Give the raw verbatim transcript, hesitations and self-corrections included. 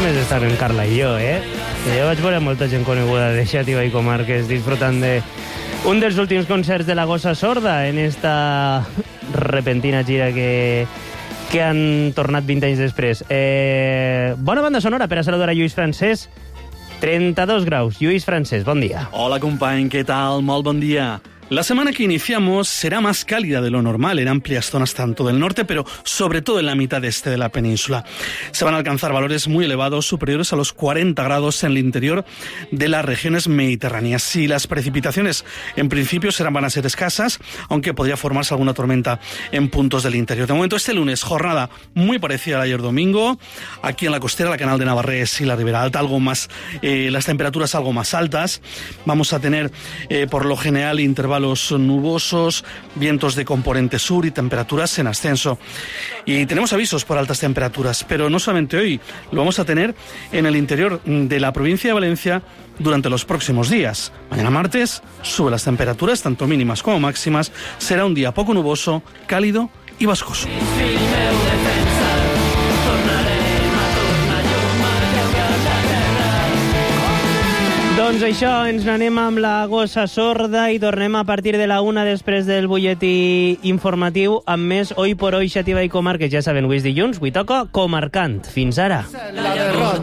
només estàvem Carla i jo, eh? Jo vaig veure molta gent coneguda de Xàtiva i Comarques disfrutant de un dels últims concerts de la Gossa Sorda en esta repentina gira que, que han tornat vint anys després. Eh, bona banda sonora per a saludar a Lluís Francesc. trenta-dos graus. Lluís Francesc, bon dia. Hola, company, ¿qué tal? Molt bon dia. La semana que iniciamos será más cálida de lo normal en amplias zonas tanto del norte, pero sobre todo en la mitad este de la península. Se van a alcanzar valores muy elevados, superiores a los cuarenta grados en el interior de las regiones mediterráneas. Y las precipitaciones, en principio, serán, van a ser escasas, aunque podría formarse alguna tormenta en puntos del interior. De momento, este lunes, jornada muy parecida a la ayer domingo. Aquí en la costera, la Canal de Navarrés y la Ribera Alta, algo más, eh, las temperaturas algo más altas. Vamos a tener, eh, por lo general, intervalos los nubosos, vientos de componente sur y temperaturas en ascenso. Y tenemos avisos por altas temperaturas, pero no solamente hoy, lo vamos a tener en el interior de la provincia de Valencia durante los próximos días. Mañana martes suben las temperaturas, tanto mínimas como máximas. Será un día poco nuboso, cálido y vascoso. Doncs això, ens n'anem amb la Gossa Sorda i tornem a partir de la una després del butlletí informatiu amb més Hoy por Hoy Xàtiva i Comarques. Ja saben, avui és dilluns, avui toca Comarcant. Fins ara.